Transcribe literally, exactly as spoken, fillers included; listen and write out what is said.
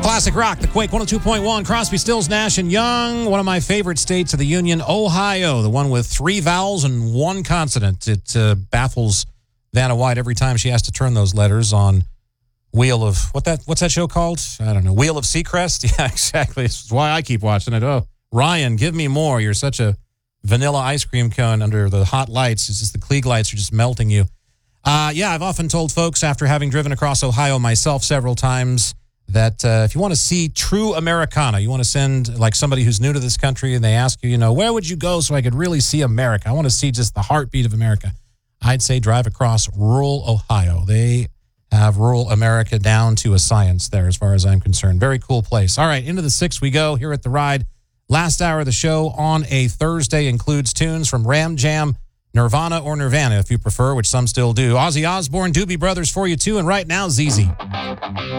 Classic rock, the Quake one oh two point one, Crosby, Stills, Nash and Young. One of my favorite states of the Union, Ohio, the one with three vowels and one consonant. It uh, baffles Vanna White every time she has to turn those letters on Wheel of, what that? what's that show called? I don't know. Wheel of Seacrest? Yeah, exactly. That's why I keep watching it. Oh, Ryan, give me more. You're such a vanilla ice cream cone under the hot lights. It's just the Klieg lights are just melting you. Uh, yeah, I've often told folks after having driven across Ohio myself several times that uh, if you want to see true Americana, you want to send like somebody who's new to this country and they ask you, you know, where would you go so I could really see America? I want to see just the heartbeat of America. I'd say drive across rural Ohio. They have rural America down to a science there as far as I'm concerned. Very cool place. All right, into the six we go here at The Ride. Last hour of the show on a Thursday includes tunes from Ram Jam, Nirvana, or Nirvana if you prefer, which some still do. Ozzy Osbourne, Doobie Brothers for you too, and right now Z Z.